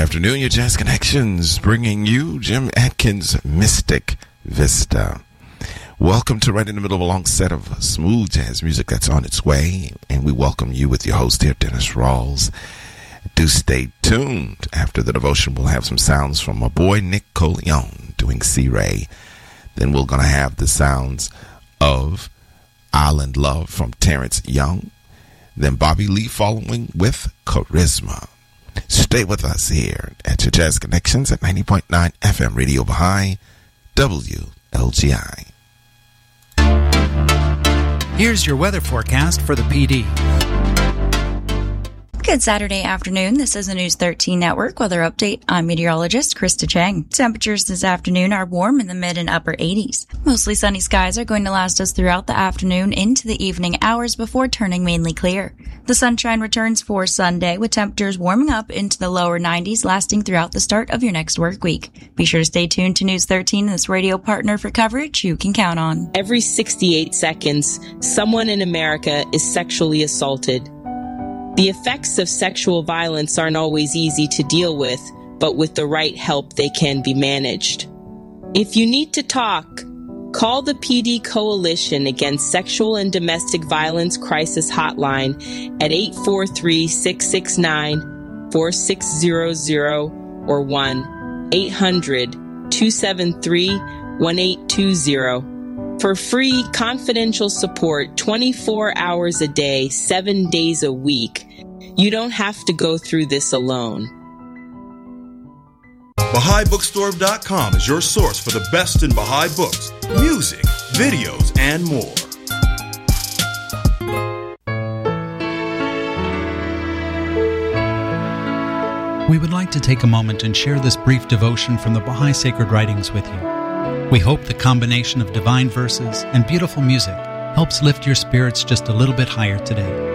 afternoon, your Jazz Connections, bringing you Jim Adkins' Mystic Vista. Welcome to right in the middle of a long set of smooth jazz music that's on its way, and we welcome you with your host here, Dennis Rawls. Do stay tuned. After the devotion, we'll have some sounds from my boy Nick Coleon doing C-Ray. Then we're going to have the sounds of Island Love from Terrence Young. Then Bobby Lee following with Charisma. Stay with us here at your Jazz Connections at 90.9 FM Radio Baha'i, WLGI. Here's your weather forecast for the PD. Good Saturday afternoon. This is the News 13 Network weather update. I'm meteorologist Krista Chang. Temperatures this afternoon are warm in the mid and upper 80s. Mostly sunny skies are going to last us throughout the afternoon into the evening hours before turning mainly clear. The sunshine returns for Sunday with temperatures warming up into the lower 90s lasting throughout the start of your next work week. Be sure to stay tuned to News 13, this radio partner for coverage you can count on. Every 68 seconds, someone in America is sexually assaulted. The effects of sexual violence aren't always easy to deal with, but with the right help, they can be managed. If you need to talk, call the PD Coalition Against Sexual and Domestic Violence Crisis Hotline at 843-669-4600 or 1-800-273-1820. For free, confidential support 24 hours a day, 7 days a week. You don't have to go through this alone. BahaiBookstore.com is your source for the best in Baha'i books, music, videos, and more. We would like to take a moment and share this brief devotion from the Baha'i Sacred Writings with you. We hope the combination of divine verses and beautiful music helps lift your spirits just a little bit higher today.